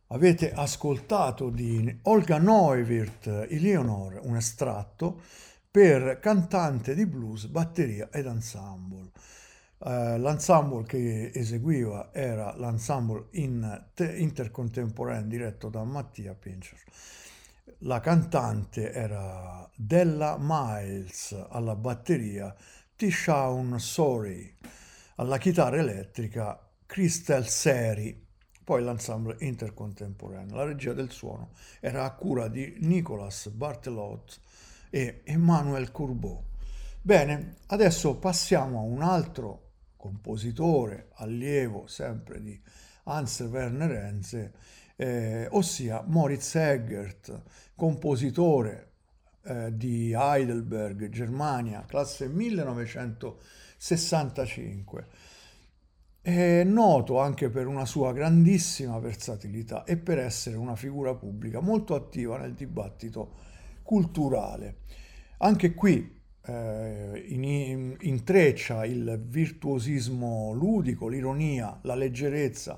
Avete ascoltato di Olga Neuwirth, Eleanor, un estratto per cantante di blues, batteria ed ensemble. L'ensemble che eseguiva era l'ensemble intercontemporaneo diretto da Mattia Pincher. La cantante era Della Miles alla batteria, Tishaun Sorey alla chitarra elettrica, Christel Seri. Poi l'ensemble intercontemporaneo. La regia del suono era a cura di Nicolas Bartelot e Emmanuel Courbeau. Bene, adesso passiamo a un altro compositore, allievo sempre di Hans Werner Henze, ossia Moritz Eggert, compositore di Heidelberg, Germania, classe 1965. È noto anche per una sua grandissima versatilità e per essere una figura pubblica molto attiva nel dibattito culturale. Anche qui intreccia il virtuosismo ludico, l'ironia, la leggerezza